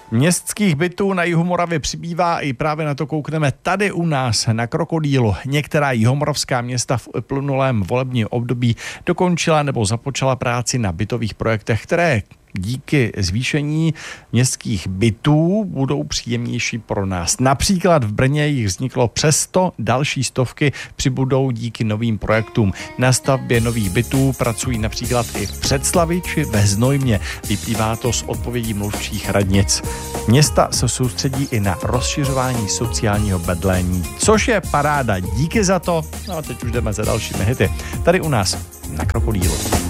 Městských bytů na jihu Moravy přibývá, i právě na to koukneme tady u nás na Krokodýlu. Některá jihomoravská města v uplynulém volebním období dokončila nebo započala práci na bytových projektech, které díky zvýšení městských bytů budou příjemnější pro nás. Například v Brně jich vzniklo přes 100, další stovky přibudou díky novým projektům. Na stavbě nových bytů pracují například i v Břeclavi či ve Znojmě. Vyplývá to z odpovědí mluvčích radnic. Města se soustředí i na rozšiřování sociálního bydlení, což je paráda. Díky za to. No a teď už jdeme za dalšími hity. Tady u nás na Krokodýlu.